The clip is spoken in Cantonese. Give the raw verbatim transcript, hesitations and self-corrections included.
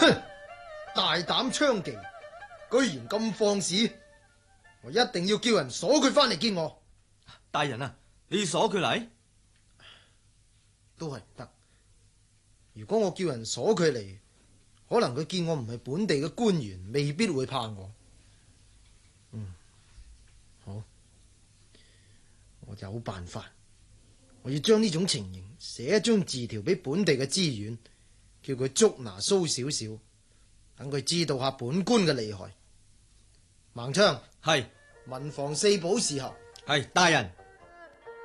哼！大膽娼妓，居然咁放肆！我一定要叫人鎖佢翻嚟見我。 大人啊，你要鎖佢嚟？ 都係唔得。如果我叫人鎖佢嚟，可能佢見我唔係本地嘅官員，未必會怕我。嗯，好，我有辦法。我要將呢種情形寫一張字條俾本地嘅知縣，叫佢捉拿蘇小小，等佢知道下本官嘅厲害。孟昌， 係文房四寶侍候。 係大人。